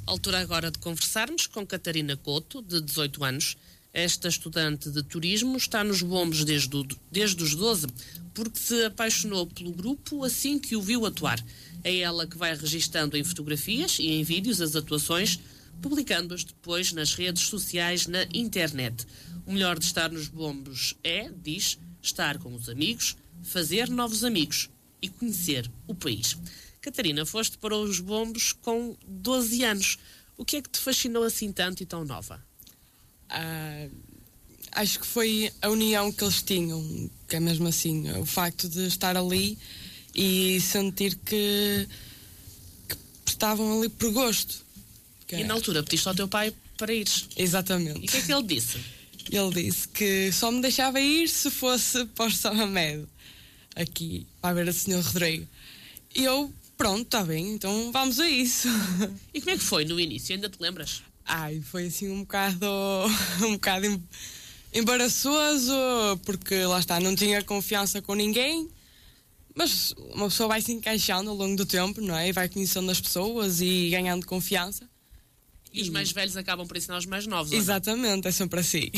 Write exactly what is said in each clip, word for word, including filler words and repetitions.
Altura agora de conversarmos com Catarina Couto, de dezoito anos. Esta estudante de turismo está nos bombos desde, o, desde os doze, porque se apaixonou pelo grupo assim que o viu atuar. É ela que vai registando em fotografias e em vídeos as atuações, publicando-as depois nas redes sociais, na internet. O melhor de estar nos bombos é, diz, estar com os amigos, fazer novos amigos e conhecer o país. Catarina, foste para os bombos com doze anos. O que é que te fascinou assim tanto e tão nova? Ah, acho que foi a união que eles tinham, que é mesmo assim, o facto de estar ali e sentir que, que estavam ali por gosto. Que e na altura pediste ao teu pai para ires. Exatamente. E o que é que ele disse? Ele disse que só me deixava ir se fosse para o São Mamed, aqui, para ver o senhor Rodrigo. E eu, pronto, está bem, então vamos a isso. E como é que foi no início? Ainda te lembras? Ai, foi assim um bocado, um bocado embaraçoso, porque lá está, não tinha confiança com ninguém, mas uma pessoa vai se encaixando ao longo do tempo, não é? E vai conhecendo as pessoas e ganhando confiança. E, e os mais velhos acabam por ensinar os mais novos. Exatamente, é sempre assim.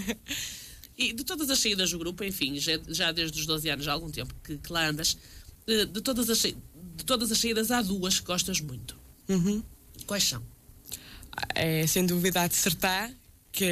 E de todas as saídas do grupo, enfim, já, já desde os doze anos, há algum tempo que, que lá andas, de, de, todas as, de todas as saídas há duas que gostas muito. Uhum. Quais são? É sem dúvida a dissertar, que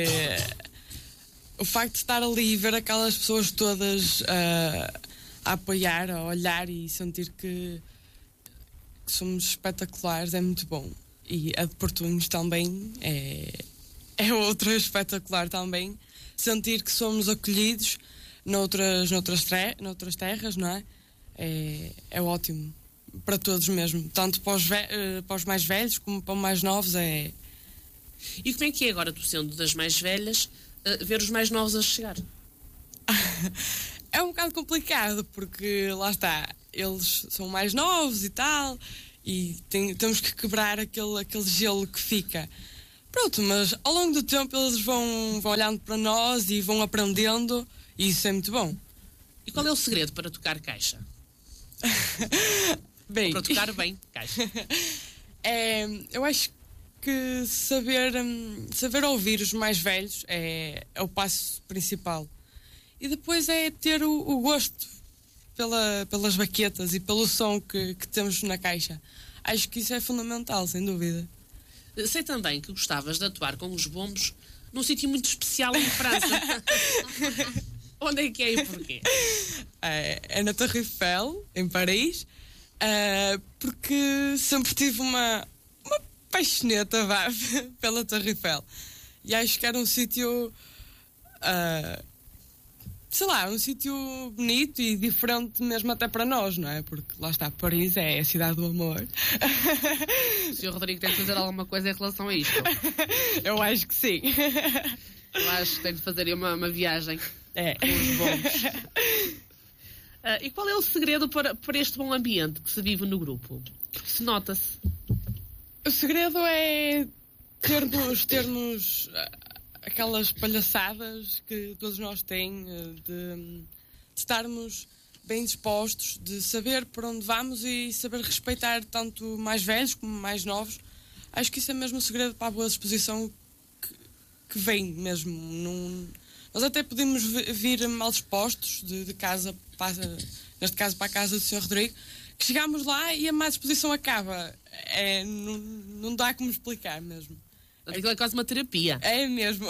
o facto de estar ali e ver aquelas pessoas todas uh, a apoiar, a olhar e sentir que somos espetaculares é muito bom. E a de Portunhos também é, é outra espetacular também. Sentir que somos acolhidos noutras, noutras, tre- noutras terras, não é? É, é ótimo. Para todos mesmo. Tanto para os, ve- para os mais velhos como para os mais novos é... E como é que é agora, tu sendo das mais velhas, uh, ver os mais novos a chegar? É um bocado complicado, porque lá está, eles são mais novos e tal, e tem, temos que quebrar aquele, aquele gelo que fica. Pronto, mas ao longo do tempo eles vão, vão olhando para nós e vão aprendendo, e isso é muito bom. E qual é o segredo para tocar caixa? Bem, para tocar bem caixa. É, eu acho que saber, hum, saber ouvir os mais velhos é, é o passo principal. E depois é ter o, o gosto pela, pelas baquetas e pelo som que, que temos na caixa. Acho que isso é fundamental, sem dúvida. Sei também que gostavas de atuar com os bombos num sítio muito especial em França. Onde é que é e porquê? É, é na Torre Eiffel, em Paris, uh, porque sempre tive uma, uma paixoneta vá, pela Torre Eiffel. E acho que era um sítio, uh, sei lá, um sítio bonito e diferente mesmo até para nós, não é? Porque lá está, Paris é a cidade do amor. O senhor Rodrigo tem de fazer alguma coisa em relação a isto? Eu acho que sim. Eu acho que tem de fazer uma, uma viagem é. com os bombos. Uh, e qual é o segredo para, para este bom ambiente que se vive no grupo? Porque se nota-se. O segredo é termos, termos aquelas palhaçadas que todos nós temos, de, de estarmos bem dispostos, de saber para onde vamos e saber respeitar tanto mais velhos como mais novos. Acho que isso é mesmo o segredo para a boa disposição que, que vem mesmo. Num, nós até podemos vir mal dispostos de, de casa, para, neste caso para a casa do senhor Rodrigo, que chegamos lá e a má disposição acaba. É, não, não dá como explicar mesmo. Aquilo é quase uma terapia. É mesmo.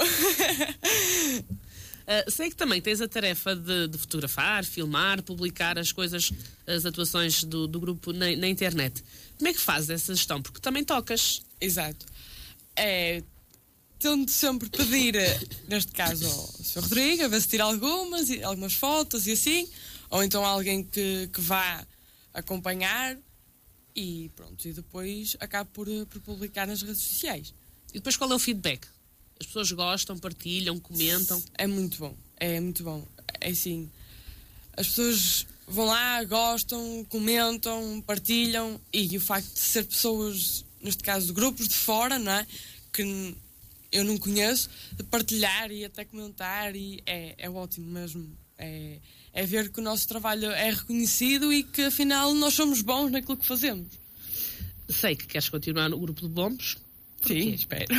Uh, sei que também tens a tarefa de, de fotografar, filmar, publicar as coisas, as atuações do, do grupo na, na internet. Como é que fazes essa gestão? Porque também tocas. Exato. É, tento sempre pedir, neste caso ao senhor Rodrigo, a ver se tira algumas, algumas fotos e assim, ou então alguém que, que vá acompanhar e pronto, e depois acabo por, por publicar nas redes sociais. E depois qual é o feedback? As pessoas gostam, partilham, comentam? É muito bom, é muito bom. É assim, as pessoas vão lá, gostam, comentam, partilham, e o facto de ser pessoas, neste caso, grupos de fora, não é? Que eu não conheço, de partilhar e até comentar, e é, é ótimo mesmo. É, é ver que o nosso trabalho é reconhecido e que, afinal, nós somos bons naquilo que fazemos. Sei que queres continuar no grupo de bombos. Sim, espero.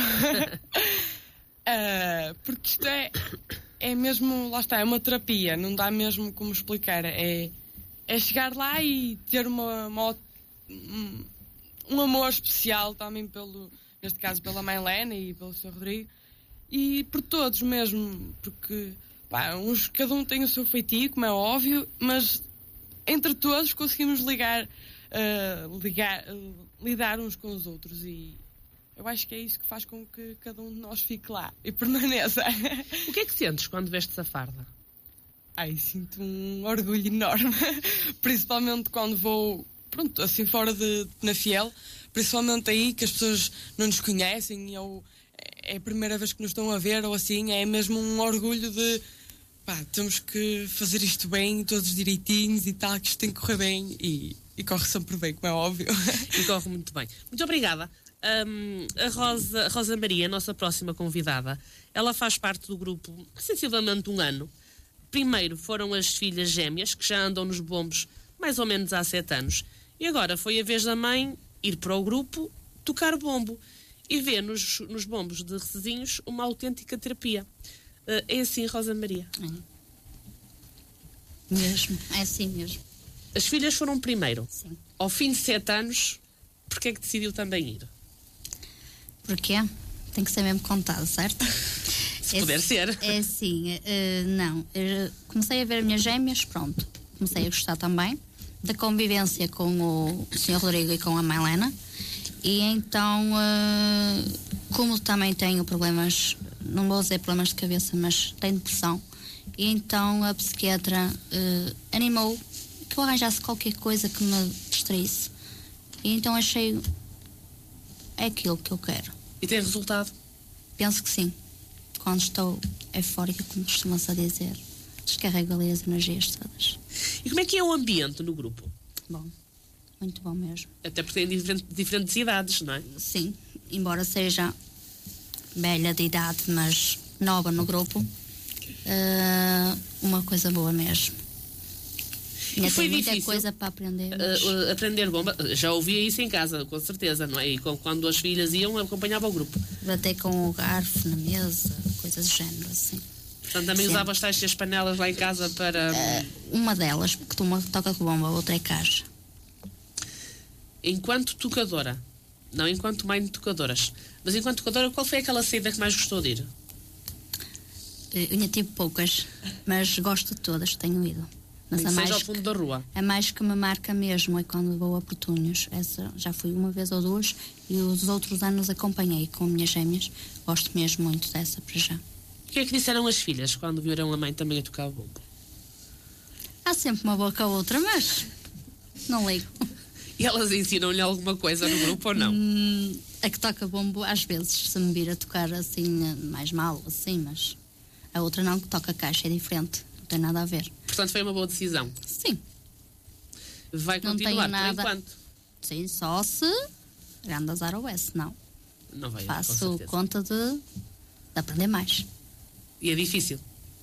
uh, porque isto é, é mesmo, lá está, é uma terapia, não dá mesmo como explicar. É, é chegar lá e ter uma, uma, um, um amor especial também pelo, neste caso pela mãe Helena e pelo senhor Rodrigo, e por todos mesmo, porque pá, uns, cada um tem o seu feitio, como é óbvio, mas entre todos conseguimos ligar, uh, ligar uh, lidar uns com os outros, e eu acho que é isso que faz com que cada um de nós fique lá e permaneça. O que é que sentes quando vestes a farda? Ai, sinto um orgulho enorme, principalmente quando vou, pronto, assim fora de Penafiel, principalmente aí que as pessoas não nos conhecem, ou é a primeira vez que nos estão a ver, ou assim, é mesmo um orgulho de, pá, temos que fazer isto bem, todos direitinhos e tal, que isto tem que correr bem, e, e corre sempre bem, como é óbvio. E corre muito bem. Muito obrigada. Um, a Rosa, Rosa Maria, a nossa próxima convidada, ela faz parte do grupo há sensivelmente um ano. Primeiro foram as filhas gêmeas, que já andam nos bombos mais ou menos há sete anos. E agora foi a vez da mãe ir para o grupo tocar bombo e ver nos, nos bombos de Recesinhos uma autêntica terapia. Uh, é assim, Rosa Maria? É. Mesmo, é assim mesmo. As filhas foram primeiro. Sim. Ao fim de sete anos, porquê é que decidiu também ir? Porquê? Tem que ser mesmo contado, certo? Se é, puder ser. É assim, uh, não. Eu comecei a ver as minhas gêmeas, pronto. Comecei a gostar também da convivência com o senhor Rodrigo e com a mãe Helena. E então, uh, como também tenho problemas, não vou dizer problemas de cabeça, mas tenho depressão, e então a psiquiatra uh, animou que eu arranjasse qualquer coisa que me distraísse. E então achei, é aquilo que eu quero. E tem resultado? Penso que sim. Quando estou eufórica, como costuma-se a dizer, descarrego ali as energias todas. E como é que é o ambiente no grupo? Bom, muito bom mesmo. Até porque tem diferente, diferentes idades, não é? Sim, embora seja velha de idade, mas nova no grupo, uh, uma coisa boa mesmo. Ainda foi tem muita difícil, coisa para aprender. Mas... Uh, uh, aprender bomba, já ouvia isso em casa, com certeza, não é? E com, quando as filhas iam, eu acompanhava o grupo. Bater com o garfo na mesa, coisas do género, assim. Portanto, também Sim. usava as tais as panelas lá em casa para... Uh, uma delas, porque uma toca com bomba, a outra é caixa. Enquanto tocadora, não enquanto mãe de tocadoras, mas enquanto tocadora, qual foi aquela saída que mais gostou de ir? Eu ainda tive poucas, mas gosto de todas, tenho ido. Mas a mais, ao fundo da rua. a mais que me marca mesmo é quando vou a Portunhos. Essa já fui uma vez ou duas, e os outros anos acompanhei com minhas gêmeas. Gosto mesmo muito dessa para já. O que é que disseram as filhas quando viram a mãe também a tocar o bombo? Há sempre uma boa com a outra, mas não ligo. E elas ensinam-lhe alguma coisa no grupo ou não? Hum, a que toca bombo, às vezes, se me vir a tocar assim, mais mal, assim, mas a outra não, que toca caixa, é diferente. Não tem nada a ver. Portanto, foi uma boa decisão. Sim. Vai Não continuar tenho nada. por enquanto? Sim, só se grande azar ou S, não. Não vai, Faço conta de, de aprender mais. E é difícil?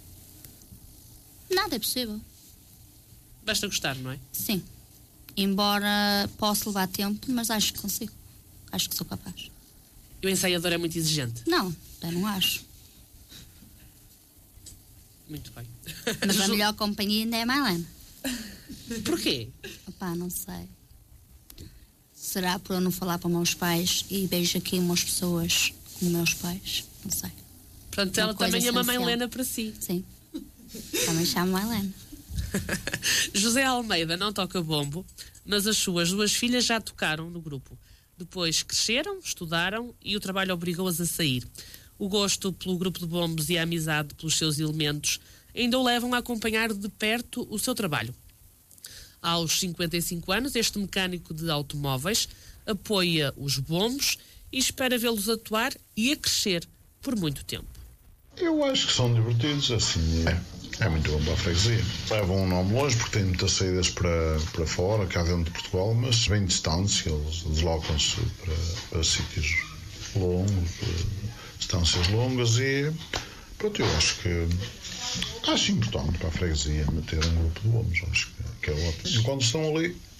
Nada é possível. Basta gostar, não é? Sim. Embora possa levar tempo, mas acho que consigo. Acho que sou capaz. E o ensaiador é muito exigente? Não, eu não acho. Muito bem. Mas a melhor companhia ainda é a Marlene. Porquê? Opá, não sei. Será por eu não falar para meus pais e vejo aqui umas pessoas como meus pais? Não sei. Portanto, Uma ela coisa também é uma essencial. mãe Helena para si. Sim. Também chamo Marlene. José Almeida não toca bombo, mas as suas duas filhas já tocaram no grupo. Depois cresceram, estudaram e o trabalho obrigou-as a sair. O gosto pelo grupo de bombos e a amizade pelos seus elementos ainda o levam a acompanhar de perto o seu trabalho. Aos cinquenta e cinco anos, este mecânico de automóveis apoia os bombos e espera vê-los atuar e a crescer por muito tempo. Eu acho que são divertidos, assim, é, é muito bom para a freguesia. Levam um nome longe porque têm muitas saídas para, para fora, cá dentro de Portugal, mas bem distantes, eles deslocam-se para, para sítios longos, distâncias longas, e pronto, eu acho que acho importante para a freguesia meter um grupo de bombos, acho que, que é ótimo. Enquanto estão ali,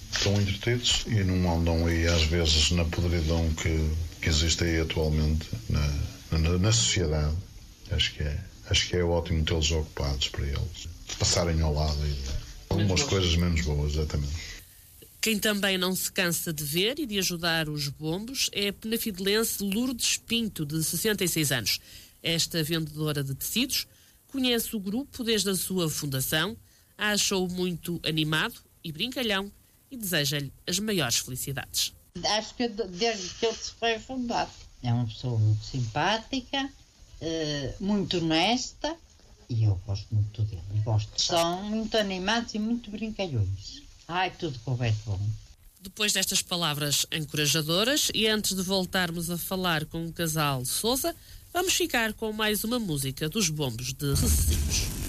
estão entretidos e não andam aí às vezes na podridão que, que existe aí atualmente na, na, na sociedade. Acho que é, acho que é ótimo tê-los ocupados para eles passarem ao lado e algumas coisas menos boas, exatamente. Quem também não se cansa de ver e de ajudar os bombos é a penafidelense Lourdes Pinto, de sessenta e seis anos. Esta vendedora de tecidos conhece o grupo desde a sua fundação, a achou muito animado e brincalhão e deseja-lhe as maiores felicidades. Acho que desde que ele se foi fundado. É uma pessoa muito simpática, muito honesta e eu gosto muito dele. Gosto. São muito animados e muito brincalhões. Ai, tudo correto bom. Depois destas palavras encorajadoras e antes de voltarmos a falar com o casal Sousa, vamos ficar com mais uma música dos Bombos de Recessinhos.